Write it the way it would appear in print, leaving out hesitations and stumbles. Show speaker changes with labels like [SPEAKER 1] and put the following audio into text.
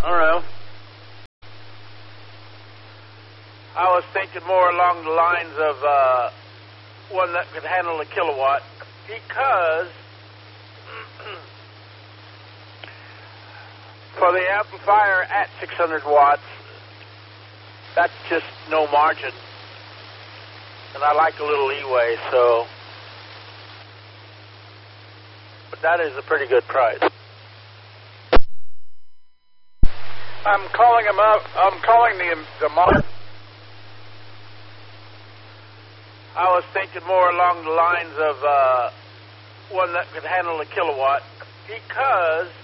[SPEAKER 1] I don't know. I was thinking more along the lines of one that could handle a kilowatt, because for the amplifier at 600 watts, that's just no margin. And I like a little leeway, so. But that is a pretty good price. I'm calling him up. I'm calling the market. I was thinking more along the lines of one that could handle a kilowatt, because